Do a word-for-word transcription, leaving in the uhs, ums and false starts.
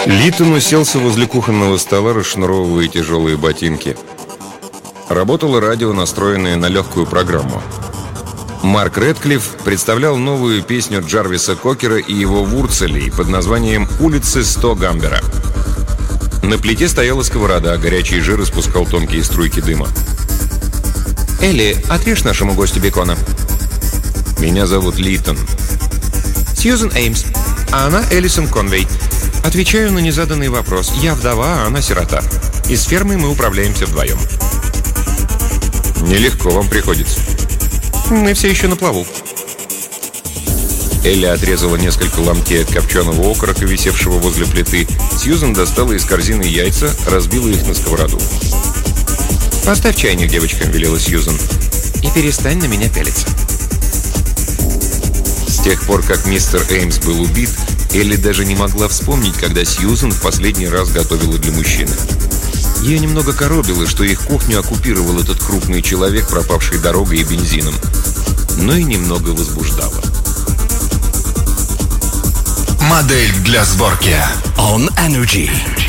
Литон уселся возле кухонного стола, расшнуровывая тяжелые ботинки. Работало радио, настроенное на легкую программу. Марк Рэдклифф представлял новую песню Джарвиса Кокера и его Вурцелей под названием «Улицы сто Гамбера». На плите стояла сковорода, а горячий жир испускал тонкие струйки дыма. «Элли, отрежь нашему гостю бекона». «Меня зовут Литон». «Сьюзен Эймс, а она Элисон Конвей. Отвечаю на незаданный вопрос. Я вдова, а она сирота. И с фермой мы управляемся вдвоем». «Нелегко вам приходится». «Мы все еще на плаву». Элли отрезала несколько ломтей от копченого окорока, висевшего возле плиты. Сьюзен достала из корзины яйца, разбила их на сковороду. «Поставь чайник, девочка», — велела Сьюзен. «И перестань на меня пялиться». С тех пор, как мистер Эймс был убит, Элли даже не могла вспомнить, когда Сьюзен в последний раз готовила для мужчины. Ее немного коробило, что их кухню оккупировал этот крупный человек, пропавший дорогой и бензином. Но и немного возбуждало. Модель для сборки On Energy.